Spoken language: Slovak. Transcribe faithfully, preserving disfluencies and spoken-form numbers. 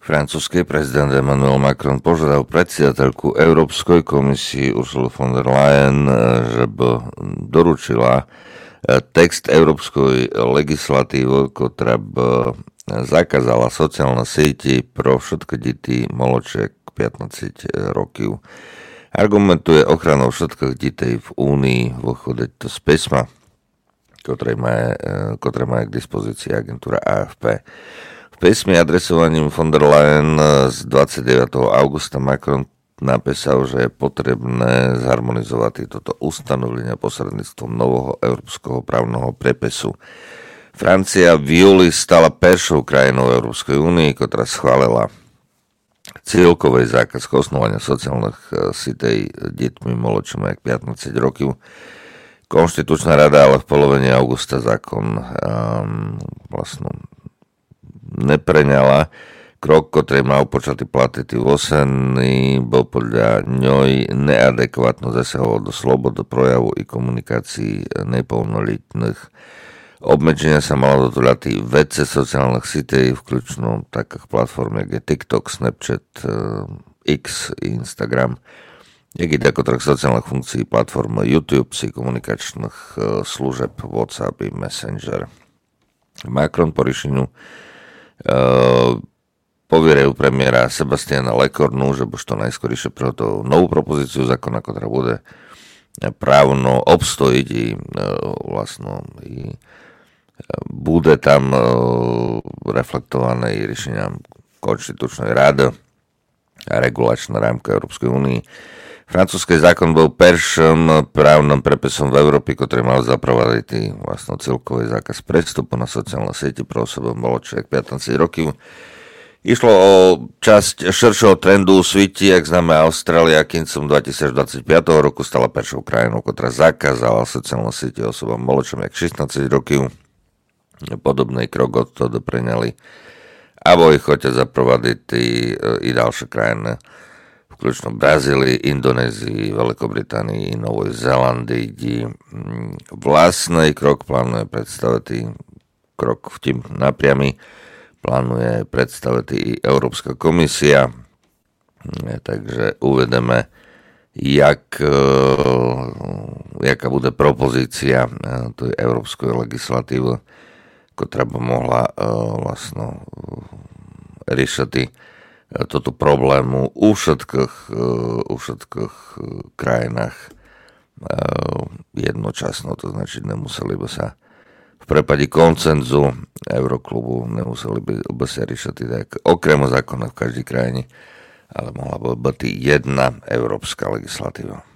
Francúzsky prezident Emmanuel Macron požiadal predsedateľku Európskej komisii Ursulu von der Leyen, že by doručila text európskej legislatívy, ktorá by zakázala sociálne siete pro všetky deti mladšie k pätnásť rokov. Argumentuje ochranou všetkých detí v Únii, vychádza to z písma, ktoré má, ktoré má k dispozícii agentúra á ef pé. V písme adresovaním von der Leyen z dvadsiateho deviateho augusta Macron napísal, že je potrebné zharmonizovať toto ustanovenia posredníctvom nového európskeho právneho prepisu. Francia v júli stala prvou krajinou Európskej únie, ktorá schválila cieľkový zákaz osnovania sociálnych sítí deťmi mladšími ako pätnásť rokov. Konštitučná rada ale v polovine augusta zákon um, vlastne nepreňala. Krok, ktorý mal počatý platiť v oseni, bol podľa ňoj neadekvátno zasahoval do slobody projavu i komunikácií neplnoletých. Obmedzenia sa malo dotuľať vece sociálnych sítí, vključno takých platform, jak je TikTok, Snapchat, X i Instagram, jak i takotrach sociálnych funkcií platform YouTube, si komunikačných služeb WhatsApp i Messenger. Macron po riešeniu Uh, povierajú premiéra Sebastiana Lecornu, že už to najskorejšie prehotovil novú propozíciu zákona, ktorá bude právno obstojiť i uh, vlastno i uh, bude tam uh, reflektované i riešenia konštitučnej rady a regulačná rámka Európskej únie. Francúzsky zákon bol prvým právnym prepisom v Európe, ktorý mal zaprovádiť vlastne celkový zákaz prestupu na sociálne siete pre osoby mladšie ako pätnásť rokov. Išlo o časť širšieho trendu v svete, jak známe Austrália, koncom dvetisícdvadsaťpäť roku stala prvou krajinou, ktorá zakázala sociálne siete osobám mladším ako šestnásť rokov. Podobný krok od toho preňali a boli chceli zaprovádiť i ďalšie krajiny, vključno Brazílii, Indonézii, Veľkobritánii i Novej Zélandii, kde vlastný krok plánuje predstaviť krok v tým napriami, plánuje predstaviť i Európska komisia, takže uvedeme, jak, jaká bude propozícia tej európskej legislatívy, ktorá by mohla vlastne riešiť toto problému u všetkých, u všetkých krajinách jednočasno, to znači nemuseli by sa v prípade koncenzu Euroklubu nemuseli by, by sa riešiť tak okrem zákona v každej krajine, ale mohla by byť jedna európska legislatíva.